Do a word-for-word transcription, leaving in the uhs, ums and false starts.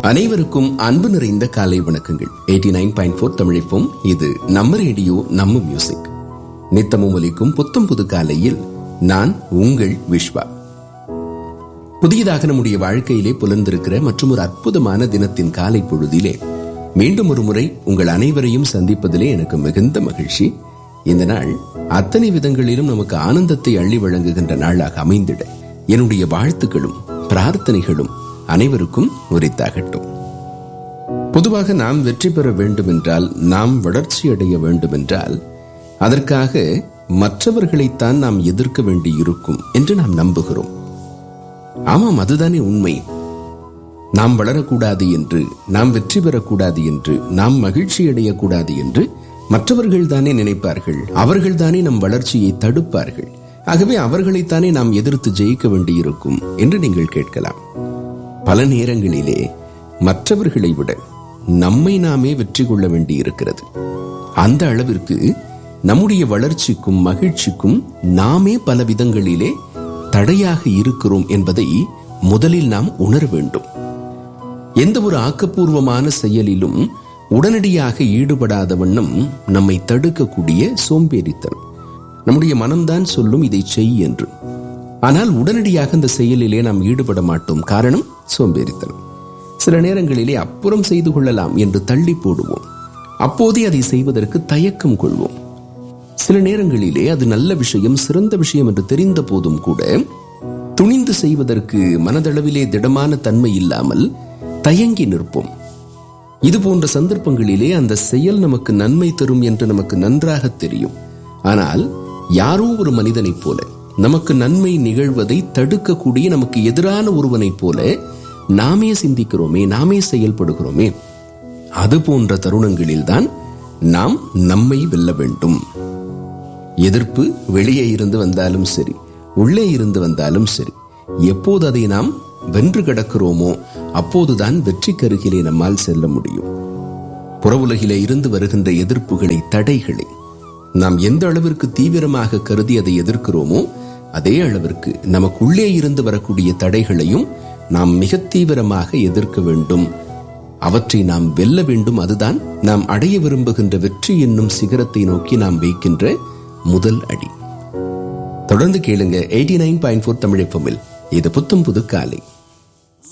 அனைவருக்கும் அன்பு நிறைந்த காலை வணக்கங்கள். Eighty nine point four தமிழிப்போம். இது நம்ம ரேடியோ, நம்ம மியூசிக். நித்தமும் ஒலிக்கும் புத்தம் புது காலையில் நான் உங்கள் விஸ்வா. புதியதாக நம்முடைய வாழ்க்கையிலே புலர்ந்திருக்கிற மற்றும் ஒரு அற்புதமான தினத்தின் காலை பொழுதிலே மீண்டும் ஒரு முறை உங்கள் அனைவரையும் சந்திப்பதிலே எனக்கு மிகுந்த மகிழ்ச்சி. இந்த நாள் அத்தனை விதங்களிலும் நமக்கு ஆனந்தத்தை அள்ளி வழங்குகின்ற நாளாக அமைந்திட என்னுடைய வாழ்த்துக்களும் பிரார்த்தனைகளும் அனைவருக்கும் உரித்தாகட்டும். பொதுவாக நாம் வெற்றி பெற வேண்டும் என்றால், நாம் வளர்ச்சி அடைய வேண்டும் என்றால், அதற்காக மற்றவர்களைத்தான் நாம் எதிர்க்க வேண்டி இருக்கும் என்று நாம் நம்புகிறோம். ஆமாம், அதுதானே உண்மை. நாம் வளரக்கூடாது என்று, நாம் வெற்றி பெறக்கூடாது என்று, நாம் மகிழ்ச்சி அடையக்கூடாது என்று மற்றவர்கள் தானே நினைப்பார்கள். அவர்கள் தானே நம் வளர்ச்சியை தடுப்பார்கள். ஆகவே அவர்களைத்தானே நாம் எதிர்த்து ஜெயிக்க வேண்டியிருக்கும் என்று நீங்கள் கேட்கலாம். பல நேரங்களிலே மற்றவர்களை விட நம்மை நாமே வெற்றி கொள்ள வேண்டி இருக்கிறது. அந்த அளவிற்கு நம்முடைய வளர்ச்சிக்கும் மகிழ்ச்சிக்கும் நாமே பல விதங்களிலே தடையாக இருக்கிறோம் என்பதை முதலில் நாம் உணர வேண்டும். எந்த ஒரு ஆக்கப்பூர்வமான செயலிலும் உடனடியாக ஈடுபடாத வண்ணம் நம்மை தடுக்கக்கூடிய சோம்பேறித்தனம். நம்முடைய மனம்தான் சொல்லும் இதை செய் என்று. ஆனால் உடனடியாக அந்த செயலிலே நாம் ஈடுபட மாட்டோம். காரணம் சோம்பேறித்தனம். சில நேரங்களிலே அப்புறம் செய்து கொள்ளலாம் என்று தள்ளி போடுவோம். அப்போதே அதை செய்வதற்கு தயக்கம் கொள்வோம். சில நேரங்களிலே அது நல்ல விஷயம், சிறந்த விஷயம் என்று தெரிந்த போதும் கூட துணிந்து செய்வதற்கு மனதளவிலே திடமான தன்மை இல்லாமல் தயங்கி நிற்போம். இது போன்ற சந்தர்ப்பங்களிலே அந்த செயல் நமக்கு நன்மை தரும் என்று நமக்கு நன்றாக தெரியும். ஆனால் யாரோ ஒரு மனிதனைப் போல, நமக்கு நன்மை நிகழ்வதை தடுக்கக்கூடிய நமக்கு எதிரான ஒருவனைப் போல நாமே சிந்திக்கிறோமே, நாமே செயல்படுகிறோமே. அது போன்ற தருணங்களில்தான் நாம் நம்மை வெல்ல வேண்டும். எதிர்ப்பு வெளியே இருந்து வந்தாலும் சரி, உள்ளே இருந்து வந்தாலும் சரி, எப்போது அதை நாம் வென்று கிடக்கிறோமோ அப்போதுதான் வெற்றி கருகிலே நம்மால் செல்ல முடியும். புற உலகிலே இருந்து வருகின்ற எதிர்ப்புகளை, தடைகளை நாம் எந்த அளவிற்கு தீவிரமாக கருதி அதை எதிர்க்கிறோமோ அதே அளவிற்கு நமக்குள்ளே இருந்து வரக்கூடிய தடைகளையும் நாம் மிக தீவிரமாக எதிர்க்க வேண்டும். அவற்றை நாம் வெல்ல வேண்டும். அதுதான் நாம் அடைய விரும்புகின்ற வெற்றி என்னும் சிகரத்தை நோக்கி நாம் வைக்கின்ற முதல் அடி. தொடர்ந்து கேளுங்க eighty nine point four Tamil எஃப்எம்மில். இது புத்தம் புது காலை.